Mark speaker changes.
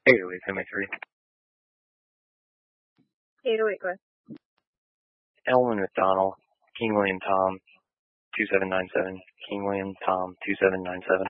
Speaker 1: 808, Family 3.
Speaker 2: 808, go ahead.
Speaker 1: Elwin McDonald, King William Tom, 2797, King William Tom, 2797.